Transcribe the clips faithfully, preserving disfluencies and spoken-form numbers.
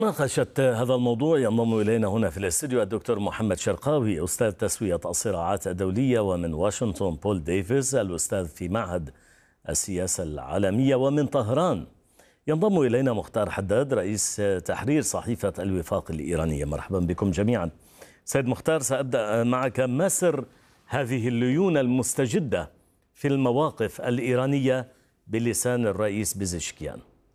ناقشت هذا الموضوع ينضم إلينا هنا في الاستوديو الدكتور محمد شرقاوي أستاذ تسوية الصراعات الدولية، ومن واشنطن بول ديفيز الأستاذ في معهد السياسة العالمية، ومن طهران ينضم إلينا مختار حداد رئيس تحرير صحيفة الوفاق الإيرانية. مرحبا بكم جميعا. سيد مختار، سأبدأ معك. ما سر هذه الليونة المستجدة في المواقف الإيرانية بلسان الرئيس بيزشكيان؟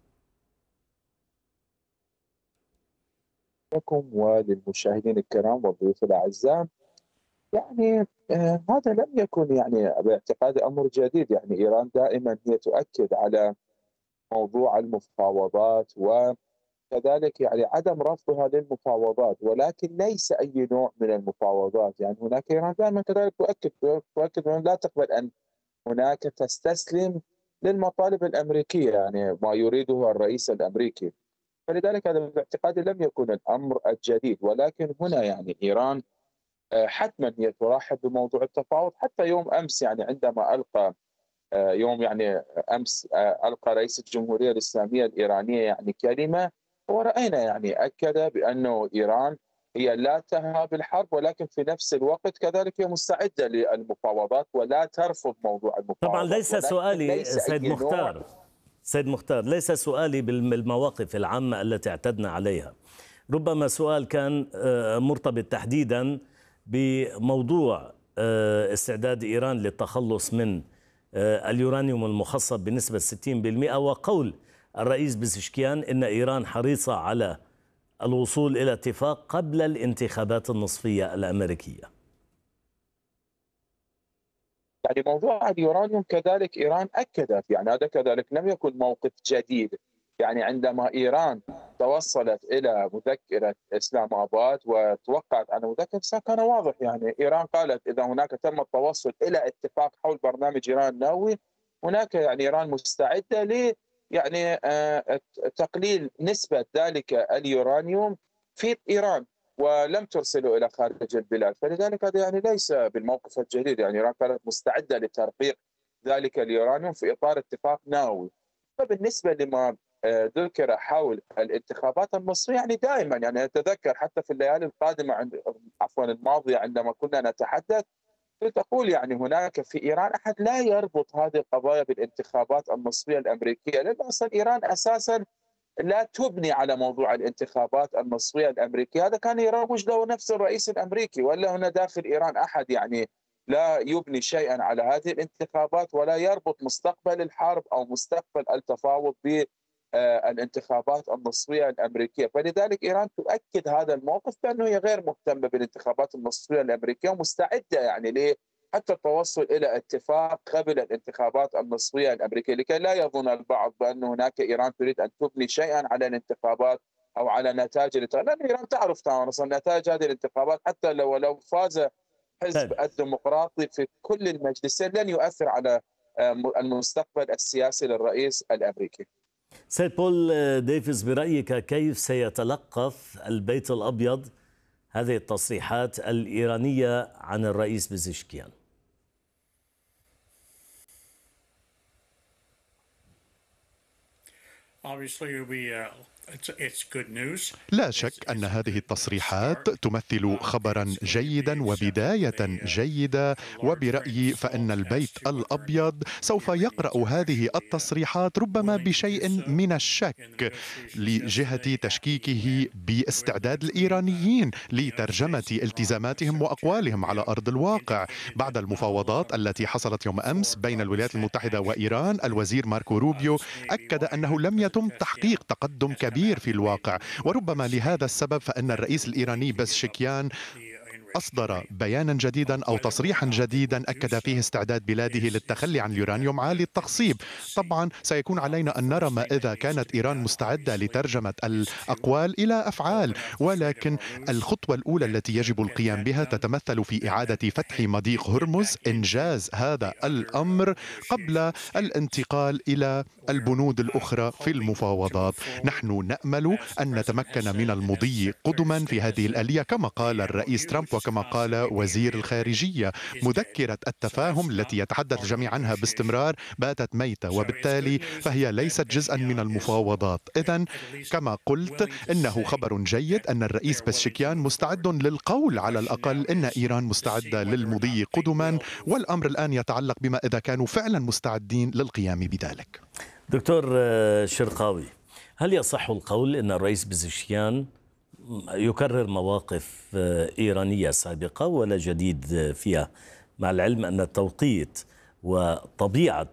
لكم وللمشاهدين الكرام والضيوف الأعزاء. يعني آه هذا لم يكن يعني باعتقادي أمر جديد. يعني إيران دائما هي تؤكد على موضوع المفاوضات، وكذلك يعني عدم رفضها للمفاوضات، ولكن ليس أي نوع من المفاوضات. يعني هناك إيران دائما كذلك تؤكد تؤكد أن لا تقبل أن هناك تستسلم للمطالب الأمريكية، يعني ما يريده الرئيس الأمريكي. فلذلك هذا باعتقادي لم يكن الامر الجديد، ولكن هنا يعني ايران آه، حتما هي ترحب بموضوع التفاوض. حتى يوم امس يعني عندما القى آه، يوم يعني امس آه، القى رئيس الجمهوريه الاسلاميه الايرانيه يعني كلمه، وراينا يعني اكد بانه ايران هي لا تهاب الحرب، ولكن في نفس الوقت كذلك هي مستعده للمفاوضات ولا ترفض موضوع طبعا المفاوضات، ليس ولكن سؤالي ليس سيد اي نوع. مختار سيد مختار ليس سؤالي بالمواقف العامة التي اعتدنا عليها. ربما سؤال كان مرتبط تحديدا بموضوع استعداد إيران للتخلص من اليورانيوم المخصب بنسبة ستين بالمئة، وقول الرئيس بيزشكيان إن إيران حريصة على الوصول إلى اتفاق قبل الانتخابات النصفية الأمريكية. يعني موضوع اليورانيوم كذلك إيران أكدت، يعني هذا كذلك لم يكن موقف جديد. يعني عندما إيران توصلت إلى مذكرة إسلام آباد وتوقعت على مذكرة إسلام، كان واضح. يعني إيران قالت إذا هناك تم التوصل إلى اتفاق حول برنامج إيران النووي، هناك يعني إيران مستعدة ل يعني آه تقليل نسبة ذلك اليورانيوم في إيران، ولم ترسله الى خارج البلاد. فلذلك هذا يعني ليس بالموقف الجديد. يعني ايران كانت مستعده لترقيق ذلك اليورانيوم في اطار اتفاق نووي. فبالنسبه لما ذكر حول الانتخابات المصريه، يعني دائما يعني اتذكر حتى في الليالي القادمه عند عفوا الماضيه عندما كنا نتحدث، تقول يعني هناك في ايران احد لا يربط هذه القضايا بالانتخابات المصريه الامريكيه، لان اصلا ايران اساسا لا تبني على موضوع الانتخابات المصرية الأمريكية. هذا كان يروج له نفس الرئيس الأمريكي، ولا هنا داخل إيران أحد يعني لا يبني شيئا على هذه الانتخابات ولا يربط مستقبل الحرب أو مستقبل التفاوض بالانتخابات المصرية الأمريكية. فلذلك إيران تؤكد هذا الموقف بأنه هي غير مهتمة بالانتخابات المصرية الأمريكية، ومستعدة يعني ليه حتى التوصل الى اتفاق قبل الانتخابات المصريه الامريكيه، لكي لا يظن البعض بان هناك ايران تريد ان تبني شيئا على الانتخابات او على نتائج الانتخابات، لان ايران تعرف تماما اصلا نتائج هذه الانتخابات حتى لو لو فاز حزب الديمقراطي في كل المجلسين لن يؤثر على المستقبل السياسي للرئيس الامريكي. سيد بول ديفيز، برأيك كيف سيتلقف البيت الأبيض هذه التصريحات الإيرانية عن الرئيس بيزشكيان؟ لا شك أن هذه التصريحات تمثل خبرا جيدا وبداية جيدة، وبرأيي فإن البيت الأبيض سوف يقرأ هذه التصريحات ربما بشيء من الشك لجهة تشكيكه باستعداد الإيرانيين لترجمة التزاماتهم وأقوالهم على أرض الواقع. بعد المفاوضات التي حصلت يوم أمس بين الولايات المتحدة وإيران، الوزير ماركو روبيو أكد أنه لم يتم تحقيق تقدم كبير في الواقع، وربما لهذا السبب فإن الرئيس الإيراني بزشكيان أصدر بيانا جديدا أو تصريحا جديدا أكد فيه استعداد بلاده للتخلي عن اليورانيوم عالي التخصيب. طبعا سيكون علينا أن نرى ما إذا كانت إيران مستعدة لترجمة الأقوال إلى أفعال، ولكن الخطوة الأولى التي يجب القيام بها تتمثل في إعادة فتح مضيق هرمز، إنجاز هذا الأمر قبل الانتقال إلى البنود الأخرى في المفاوضات. نحن نأمل أن نتمكن من المضي قدما في هذه الآلية كما قال الرئيس ترامب وكما قال وزير الخارجية، مذكرة التفاهم التي يتحدث الجميع عنها باستمرار باتت ميتة، وبالتالي فهي ليست جزءا من المفاوضات. إذن كما قلت إنه خبر جيد أن الرئيس بزشكيان مستعد للقول على الأقل إن إيران مستعدة للمضي قدما، والأمر الآن يتعلق بما إذا كانوا فعلا مستعدين للقيام بذلك. دكتور شرقاوي، هل يصح القول أن الرئيس بزشكيان يكرر مواقف إيرانية سابقة ولا جديد فيها، مع العلم أن التوقيت وطبيعة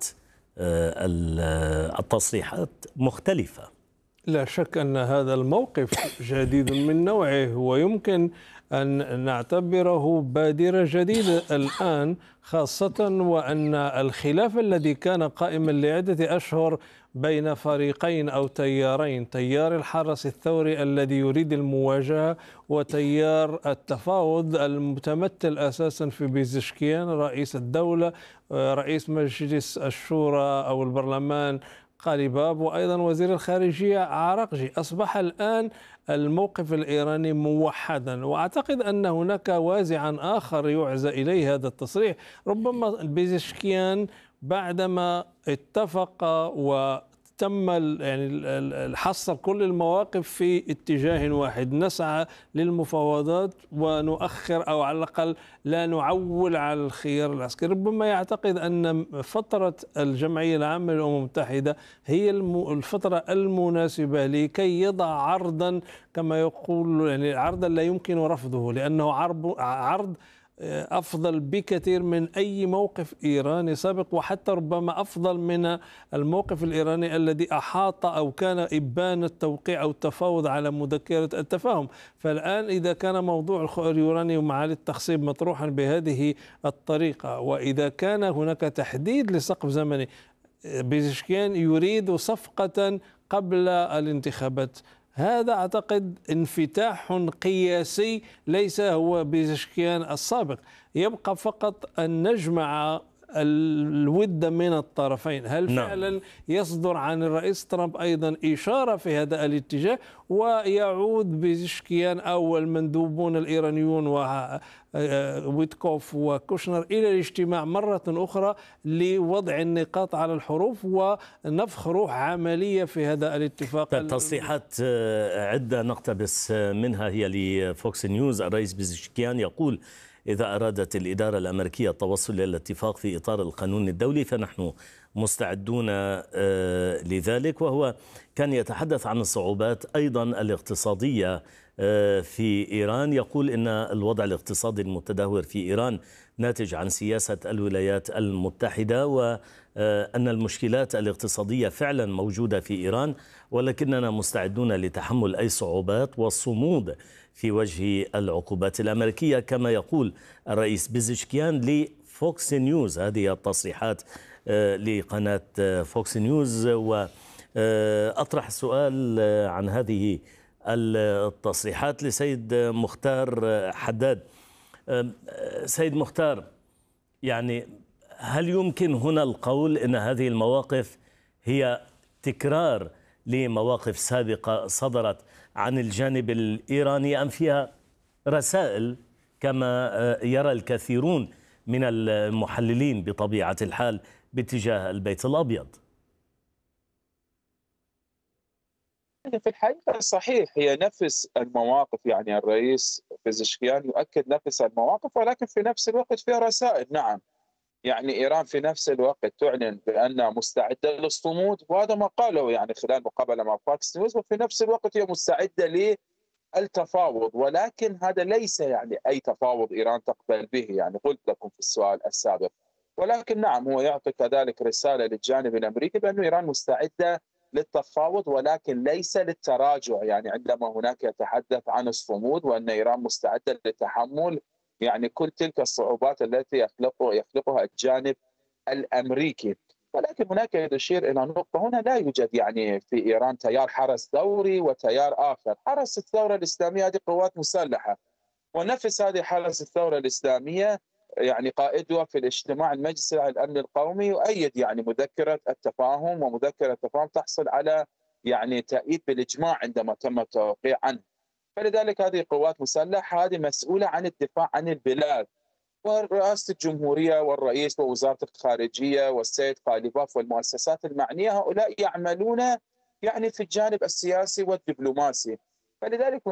التصريحات مختلفة؟ لا شك أن هذا الموقف جديد من نوعه، ويمكن أن نعتبره بادرة جديدة الآن، خاصة وأن الخلاف الذي كان قائما لعدة أشهر بين فريقين أو تيارين، تيار الحرس الثوري الذي يريد المواجهة وتيار التفاوض المتمثل أساسا في بيزشكيان رئيس الدولة، رئيس مجلس الشورى أو البرلمان قاليباف، وأيضا وزير الخارجية عراقجي. أصبح الآن الموقف الإيراني موحدا، وأعتقد أن هناك وازعا آخر يعزى إليه هذا التصريح. ربما بيزشكيان بعدما اتفق وتم يعني حصر كل المواقف في اتجاه واحد، نسعى للمفاوضات ونؤخر أو على الأقل لا نعول على الخيار العسكري. ربما يعتقد أن فترة الجمعية العامة للأمم المتحدة هي الفترة المناسبة لكي يضع عرضا كما يقول، يعني عرضا لا يمكن رفضه، لأنه عرض عرض أفضل بكثير من أي موقف إيراني سابق، وحتى ربما أفضل من الموقف الإيراني الذي أحاط أو كان إبان التوقيع أو التفاوض على مذكرة التفاهم. فالآن إذا كان موضوع اليورانيوم ومعالي التخصيب مطروحا بهذه الطريقة، وإذا كان هناك تحديد لسقف زمني، بيزشكيان يريد صفقة قبل الانتخابات، هذا أعتقد انفتاح قياسي ليس هو بيزشكيان السابق. يبقى فقط أن نجمع الود من الطرفين. هل فعلا يصدر عن الرئيس ترامب أيضا إشارة في هذا الاتجاه، ويعود بيزشكيان أو المندوبون الإيرانيون وويتكوف وكوشنر إلى الاجتماع مرة أخرى لوضع النقاط على الحروف ونفخ روح عملية في هذا الاتفاق؟ التصريحات عدة نقتبس منها هي لفوكس نيوز. الرئيس بيزشكيان يقول: إذا أرادت الإدارة الأمريكية التوصل إلى الاتفاق في إطار القانون الدولي فنحن مستعدون لذلك. وهو كان يتحدث عن الصعوبات أيضا الاقتصادية في إيران. يقول إن الوضع الاقتصادي المتدهور في إيران ناتج عن سياسة الولايات المتحدة، وأن المشكلات الاقتصادية فعلا موجودة في إيران، ولكننا مستعدون لتحمل أي صعوبات والصمود في وجه العقوبات الأمريكية، كما يقول الرئيس بيزشكيان لفوكس نيوز. هذه التصريحات لقناة فوكس نيوز. وأطرح سؤال عن هذه التصريحات لسيد مختار حداد. سيد مختار، يعني هل يمكن هنا القول أن هذه المواقف هي تكرار لمواقف سابقة صدرت عن الجانب الإيراني، أم فيها رسائل كما يرى الكثيرون من المحللين بطبيعة الحال باتجاه البيت الأبيض؟ في الحقيقة صحيح، هي نفس المواقف، يعني الرئيس بيزشكيان يؤكد نفس المواقف، ولكن في نفس الوقت فيها رسائل. نعم، يعني إيران في نفس الوقت تعلن بأنها مستعدة للصمود، وهذا ما قاله يعني خلال مقابلة مع فاكس نيوز، وفي نفس الوقت هي مستعدة للتفاوض، ولكن هذا ليس يعني أي تفاوض إيران تقبل به، يعني قلت لكم في السؤال السابق. ولكن نعم، هو يعطي كذلك رسالة للجانب الأمريكي بأن إيران مستعدة للتفاوض ولكن ليس للتراجع، يعني عندما هناك يتحدث عن الصمود وأن إيران مستعدة للتحمل يعني كل تلك الصعوبات التي يخلقها يخلقها الجانب الأمريكي. ولكن هناك يشير إلى نقطة، هنا لا يوجد يعني في إيران تيار حرس ثوري وتيار آخر. حرس الثورة الإسلامية هذه قوات مسلحة، ونفس هذه حرس الثورة الإسلامية يعني قائدها في الاجتماع المجلس الأمن القومي يؤيد يعني مذكرة التفاهم، ومذكرة التفاهم تحصل على يعني تأييد بالإجماع عندما تم التوقيع عنه. فلذلك هذه قوات مسلحة، هذه مسؤولة عن الدفاع عن البلاد، ورئاسة الجمهورية والرئيس ووزارة الخارجية والسيد قاليباف والمؤسسات المعنية، هؤلاء يعملون يعني في الجانب السياسي والدبلوماسي. فلذلك